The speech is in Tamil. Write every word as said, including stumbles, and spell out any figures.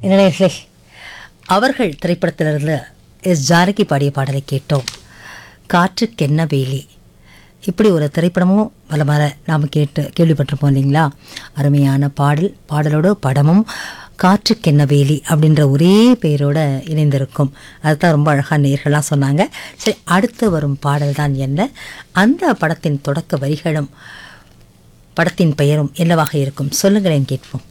இளைஞர்களே, அவர்கள் திரைப்படத்திலிருந்து எஸ் ஜானகி பாடிய பாடலை கேட்டோம். காற்றுக்கென்ன வேலி. இப்படி ஒரு திரைப்படமும் வலமாற நாம் கேட்டு கேள்விப்பட்டிருப்போம் இல்லைங்களா? அருமையான பாடல். பாடலோட படமும் காற்றுக்கென்ன வேலி அப்படின்ற ஒரே பெயரோட இணைந்திருக்கும். அதுதான் ரொம்ப அழகாக நேர்களாக சொன்னாங்க. சரி, அடுத்து வரும் பாடல் தான் என்ன? அந்த படத்தின் தொடக்க வரிகளும் படத்தின் பெயரும் என்னவாக இருக்கும்? சொல்லுங்களேன், கேட்போம்.